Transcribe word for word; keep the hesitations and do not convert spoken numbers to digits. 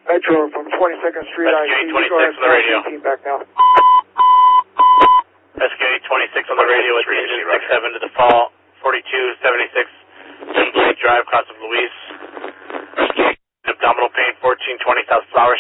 Metro from twenty-second Street, I C. Go ahead, on the radio. Back now. S Q twenty-six on the radio with engine six seven to the fall, forty-two seventy-six, Drive, cross of Luis. Abdominal pain, fourteen twenty South Flower